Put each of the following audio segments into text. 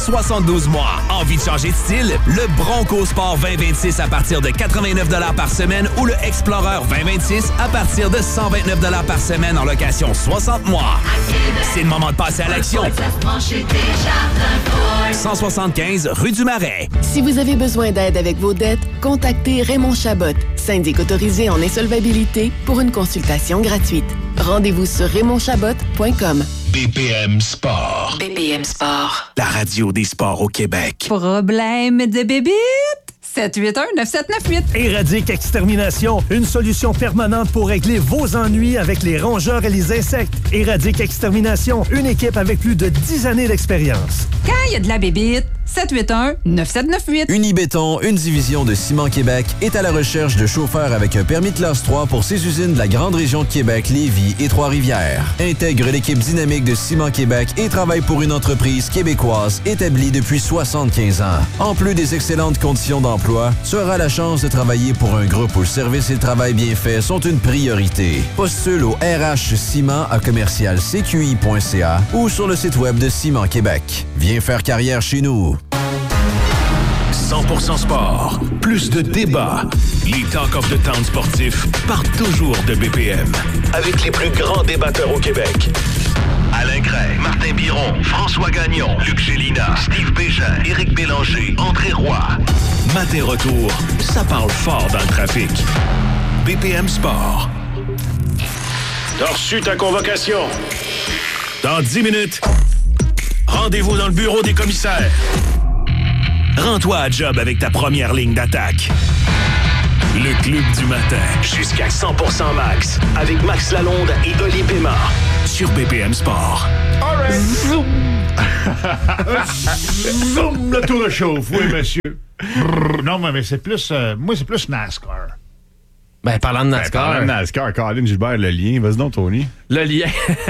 72 mois. Envie de changer de style? Le Bronco Sport 2026 à partir de 89 $ par semaine ou le Explorer 2026 à partir de 129 $ par semaine en location 60 mois. C'est le moment de passer à l'action. 175 rue du Marais. Si vous avez besoin d'aide avec vos dettes, contactez Raymond Chabot, syndic autorisé en insolvabilité, pour une consultation gratuite. Rendez-vous sur raymondchabot.com. BPM Sport. BPM Sport. La radio des sports au Québec. Problème de bébite? 781-9798. Éradique Extermination, une solution permanente pour régler vos ennuis avec les rongeurs et les insectes. Éradique Extermination, une équipe avec plus de 10 années d'expérience. Quand il y a de la bébite, 781-9798. Unibéton, une division de Ciment Québec, est à la recherche de chauffeurs avec un permis de classe 3 pour ses usines de la grande région de Québec, Lévis et Trois-Rivières. Intègre l'équipe dynamique de Ciment Québec et travaille pour une entreprise québécoise établie depuis 75 ans. En plus des excellentes conditions d'emploi, tu auras la chance de travailler pour un groupe où le service et le travail bien fait sont une priorité. Postule au RH Ciment à commercialcqi.ca ou sur le site web de Ciment Québec. Viens faire carrière chez nous. 100% sport. Plus de débats. Les Talk of the Town sportifs partent toujours de BPM. Avec les plus grands débatteurs au Québec. Alain Gray, Martin Biron, François Gagnon, Luc Gélina, Steve Bégin, Éric Bélanger, André Roy. Matin retour, ça parle fort dans le trafic. BPM Sport. T'as reçu ta convocation. Dans 10 minutes, rendez-vous dans le bureau des commissaires. Rends-toi à job avec ta première ligne d'attaque. Le Club du matin. Jusqu'à 100% max. Avec Max Lalonde et Oli Pema. Sur BPM Sport. Alright. Zoom. Zoom, le tour de chauffe. Oui, monsieur. Non, mais c'est plus... moi, c'est plus NASCAR. Ben, parlant de NASCAR... parlant de NASCAR, Colin Gilbert, le lien. Vas-y donc, Tony. Le lien.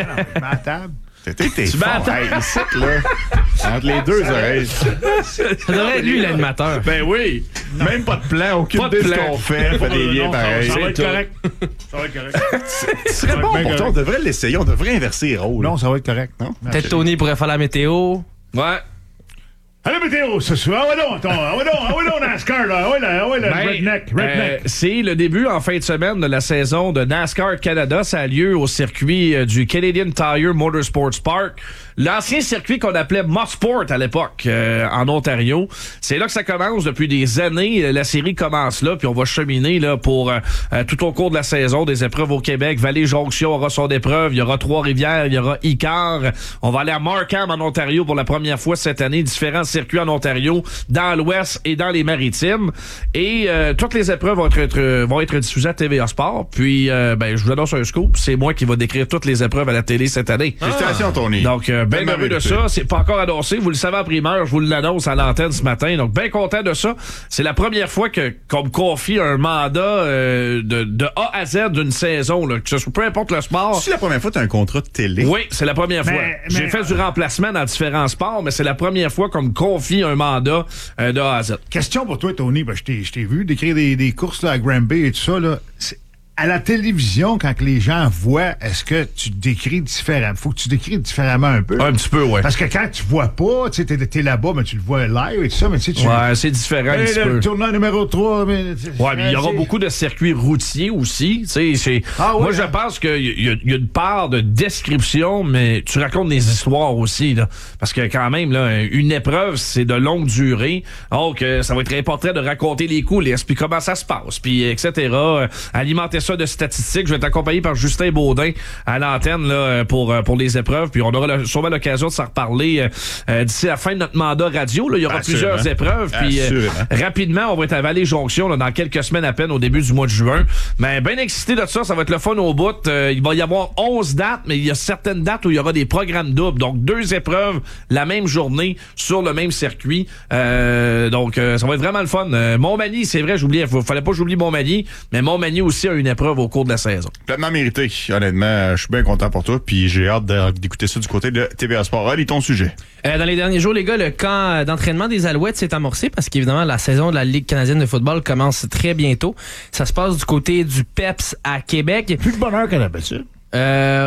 Ma table. T'es fort. Hey, ici, là, entre les deux oreilles. Ça devrait être lui, l'animateur. Ben oui. Même pas de plan, aucune idée de ce qu'on fait. Fait des liens pareils. Ça va être correct. Ça va être correct. Ce serait bon pour toi. On devrait l'essayer. On devrait inverser les rôles. Non, ça va être correct. Non? Peut-être Tony pourrait faire la météo. Ouais. Allez, météo, ce soir. Ah ouais donc, NASCAR, là. Ah ouais, redneck. C'est le début en fin de semaine de la saison de NASCAR Canada. Ça a lieu au circuit du Canadian Tire Motorsports Park. L'ancien circuit qu'on appelait Mosport à l'époque, en Ontario. C'est là que ça commence depuis des années. La série commence là, puis on va cheminer là pour tout au cours de la saison des épreuves au Québec. Vallée-Jonction aura son épreuve. Il y aura Trois-Rivières, il y aura Icare. On va aller à Markham en Ontario pour la première fois cette année. Différents circuits en Ontario, dans l'Ouest et dans les Maritimes. Et toutes les épreuves vont être diffusées à TVA Sport. Puis, je vous annonce un scoop. C'est moi qui va décrire toutes les épreuves à la télé cette année. Félicitations, Tony. Donc, bien heureux de ça. C'est pas encore annoncé. Vous le savez en primeur. Je vous l'annonce à l'antenne ce matin. Donc, bien content de ça. C'est la première fois qu'on me confie un mandat de A à Z d'une saison. Là, que ce soit peu importe le sport. C'est la première fois que tu as un contrat de télé? Oui, c'est la première fois. J'ai fait du remplacement dans différents sports, mais c'est la première fois qu'on me confie un mandat de A à Z. Question pour toi, Tony. Ben, je t'ai vu décrire des courses là, à Granby et tout ça. Là. À la télévision, quand les gens voient, est-ce que tu décris différemment? Faut que tu décris différemment un peu. Un petit peu, oui. Parce que quand tu vois pas, tu sais, t'es là-bas, mais tu le vois live et tout ça, mais tu sais, ouais, c'est différent un petit peu. Le tournoi numéro 3, mais... Ouais, mais il y aura beaucoup de circuits routiers aussi, tu sais. Moi, je pense qu'il y a une part de description, mais tu racontes des histoires aussi, là. Parce que quand même, là, une épreuve, c'est de longue durée. Donc, ça va être important de raconter les coulisses, puis comment ça se passe, puis etc. Alimenter ça de statistiques. Je vais être accompagné par Justin Baudin à l'antenne là, pour les épreuves. Puis on aura sûrement l'occasion de s'en reparler d'ici la fin de notre mandat radio. Là, il y aura plusieurs épreuves. Puis rapidement, on va être à Vallée-Jonction là, dans quelques semaines à peine au début du mois de juin. Mais bien excité de ça. Ça va être le fun au bout. Il va y avoir 11 dates, mais il y a certaines dates où il y aura des programmes doubles. Donc 2 épreuves la même journée sur le même circuit. Donc ça va être vraiment le fun. Montmagny, c'est vrai, j'oubliais. Fallait pas que j'oublie Montmagny. Mais Montmagny aussi a une épreuve au cours de la saison. Pleinement mérité, honnêtement. Je suis bien content pour toi, puis j'ai hâte d'écouter ça du côté de TVA Sport. Ali, ton sujet. Dans les derniers jours, les gars, le camp d'entraînement des Alouettes s'est amorcé parce qu'évidemment, la saison de la Ligue canadienne de football commence très bientôt. Ça se passe du côté du PEPS à Québec. Plus de bonheur qu'à l'habitude. Ouais.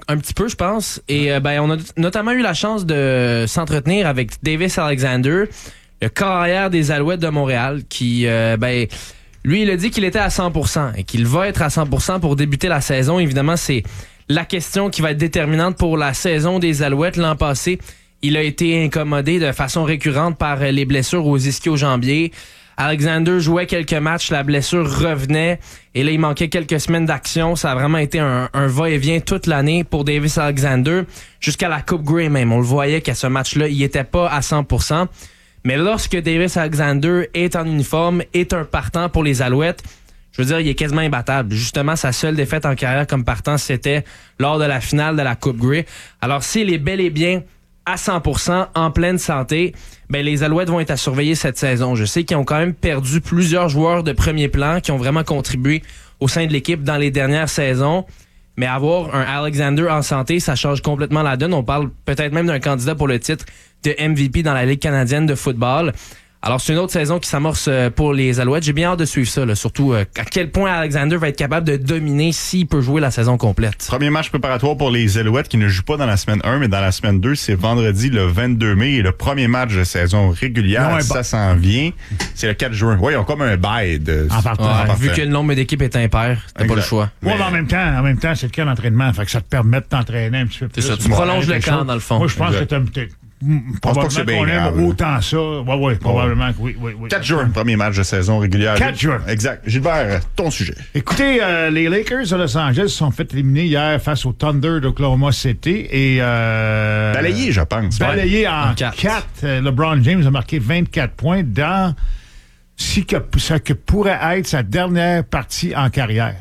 un petit peu, je pense. Et on a notamment eu la chance de s'entretenir avec Davis Alexander, le carrière des Alouettes de Montréal, qui, lui, il a dit qu'il était à 100% et qu'il va être à 100% pour débuter la saison. Évidemment, c'est la question qui va être déterminante pour la saison des Alouettes. L'an passé, il a été incommodé de façon récurrente par les blessures aux ischio-jambiers. Alexander jouait quelques matchs, la blessure revenait et là, il manquait quelques semaines d'action. Ça a vraiment été un va-et-vient toute l'année pour Davis Alexander jusqu'à la Coupe Grey même. On le voyait qu'à ce match-là, il était pas à 100%. Mais lorsque Davis Alexander est en uniforme, est un partant pour les Alouettes, je veux dire, il est quasiment imbattable. Justement, sa seule défaite en carrière comme partant, c'était lors de la finale de la Coupe Grey. Alors, s'il est bel et bien à 100%, en pleine santé, les Alouettes vont être à surveiller cette saison. Je sais qu'ils ont quand même perdu plusieurs joueurs de premier plan qui ont vraiment contribué au sein de l'équipe dans les dernières saisons. Mais avoir un Alexander en santé, ça change complètement la donne. On parle peut-être même d'un candidat pour le titre de MVP dans la Ligue canadienne de football. Alors, c'est une autre saison qui s'amorce pour les Alouettes. J'ai bien hâte de suivre ça, là. Surtout à quel point Alexander va être capable de dominer s'il peut jouer la saison complète. Premier match préparatoire pour les Alouettes qui ne jouent pas dans la semaine 1, mais dans la semaine 2, c'est vendredi le 22 mai. Et le premier match de saison régulière, ça s'en vient, c'est le 4 juin. Oui, ils ont comme un bail en partant. Vu que le nombre d'équipes est impair, t'as pas le choix. Oui, mais en même temps, c'est le cas d'entraînement. Fait que ça te permet de t'entraîner un petit peu plus. C'est ça, tu prolonges le camp, dans le fond. Moi, je pense que t'as probablement qu'on aime autant ça. Oui, probablement que oui. 4 juin, premier match de saison régulière. 4 juin. Exact. Gilbert, ton sujet. Écoutez, les Lakers de Los Angeles se sont fait éliminer hier face au Thunder d'Oklahoma City. Et, balayé, je pense. Balayé en 4. LeBron James a marqué 24 points dans ce que pourrait être sa dernière partie en carrière.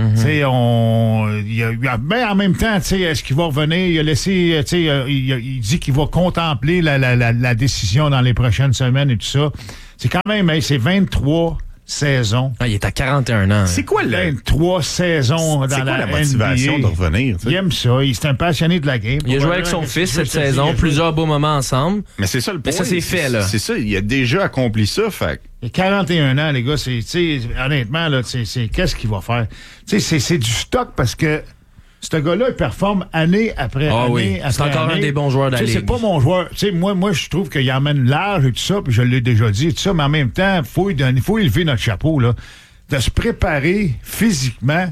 En même temps, est-ce qu'il va revenir? Il a laissé, il dit qu'il va contempler la décision dans les prochaines semaines et tout ça. C'est quand même, c'est 23 saisons. Il est à 41 ans. C'est quoi 23 saisons dans la motivation NBA. de revenir? Il aime ça. C'est un passionné de la game. Il a joué avec son fils cette saison, plusieurs beaux moments ensemble. Mais c'est ça le point. Mais ça, c'est fait, là. C'est ça. Il a déjà accompli ça. Fait. Il a 41 ans, les gars. Honnêtement, là, qu'est-ce qu'il va faire? C'est du stock parce que ce gars-là, il performe année après année. C'est encore un des bons joueurs de la Ligue. C'est pas mon joueur. Moi, je trouve qu'il emmène large et tout ça, puis je l'ai déjà dit, et tout ça, mais en même temps, il faut élever notre chapeau, là, de se préparer physiquement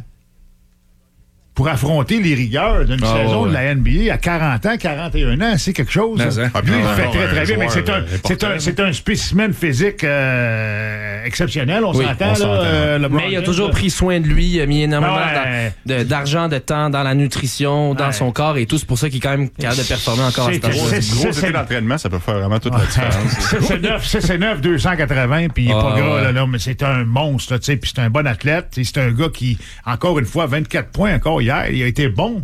pour affronter les rigueurs d'une saison de la NBA à 40 ans, 41 ans, c'est quelque chose. Lui, il fait très, très bien, mais c'est un spécimen physique exceptionnel, on s'entend. Mais il a toujours pris soin de lui, il a mis énormément d'argent, de temps dans la nutrition, dans son corps et tout. C'est pour ça qu'il est quand même capable de performer encore à cet âge. Gros été d'entraînement, ça peut faire vraiment toute la différence. C'est 9, 280, puis il est pas gras, là, mais c'est un monstre, puis c'est un bon athlète. C'est un gars qui, encore une fois, 24 points encore hier, il a été bon.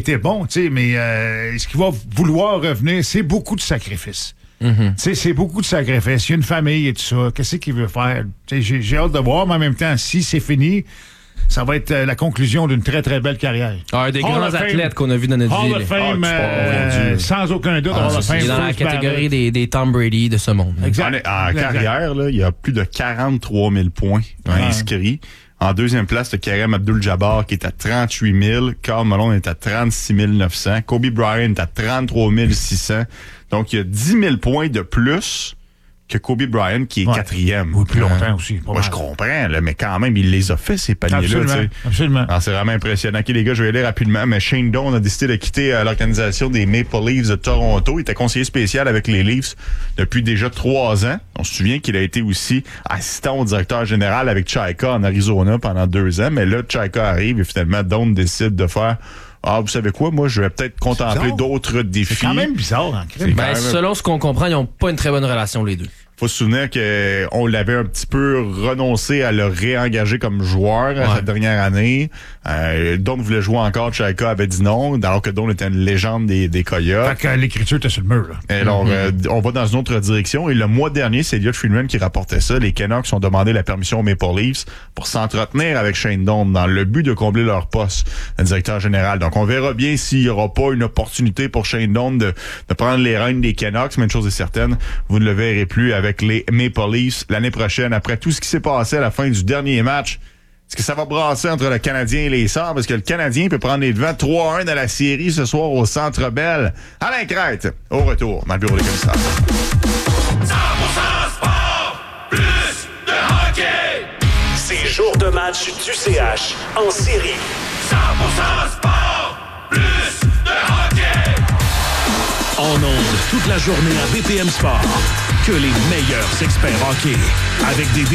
Mais est-ce qu'il va vouloir revenir? C'est beaucoup de sacrifices. C'est beaucoup de sacrifices. Il y a une famille et tout ça. Qu'est-ce qu'il veut faire? J'ai hâte de voir, mais en même temps, si c'est fini, ça va être la conclusion d'une très, très belle carrière. Un des grands athlètes qu'on a vu dans notre vie. Hall of Fame, sans aucun doute. Hall of Fame. Il est dans la catégorie des Tom Brady de ce monde. Exact. En carrière, là, il y a plus de 43 000 points inscrits. En deuxième place, le Kareem Abdul-Jabbar qui est à 38 000. Karl Malone est à 36 900. Kobe Bryant est à 33 600. Donc, il y a 10 000 points de plus que Kobe Bryant qui est quatrième. Oui, plus longtemps aussi. Moi, je comprends, là, mais quand même, il les a fait, ces paniers-là. Absolument. Alors, c'est vraiment impressionnant. OK, les gars, je vais aller rapidement, mais Shane Doan a décidé de quitter l'organisation des Maple Leafs de Toronto. Il était conseiller spécial avec les Leafs depuis déjà 3 ans. On se souvient qu'il a été aussi assistant au directeur général avec Chaika en Arizona pendant 2 ans, mais là, Chaika arrive et finalement, Doan décide de faire... vous savez quoi? Moi, je vais peut-être contempler d'autres défis. C'est quand même bizarre, en crime. Selon ce qu'on comprend, ils n'ont pas une très bonne relation, les deux. Faut se souvenir qu'on l'avait un petit peu renoncé à le réengager comme joueur cette dernière année. Don voulait jouer encore, Chaika avait dit non, alors que Don était une légende des Coyotes. Fait que l'écriture était sur le mur, là. Et alors, on va dans une autre direction. Et le mois dernier, c'est Elliot Friedman qui rapportait ça. Les Canucks ont demandé la permission aux Maple Leafs pour s'entretenir avec Shane Doan dans le but de combler leur poste de directeur général. Donc, on verra bien s'il n'y aura pas une opportunité pour Shane Doan de prendre les rênes des Canucks. Mais une chose est certaine, vous ne le verrez plus avec les Maple Leafs l'année prochaine. Après tout ce qui s'est passé à la fin du dernier match, Est-ce que ça va brasser entre le Canadien et les Sabres? Parce que le Canadien peut prendre les devants 3-1 dans la série ce soir au Centre Bell. Alain Crête, au retour dans le bureau des commissaires. 100% sport, plus de hockey. Ces jours de match du CH en série. 100% sport, plus de hockey. En ondes toute la journée à BPM Sport. Que les meilleurs experts hockey. Avec des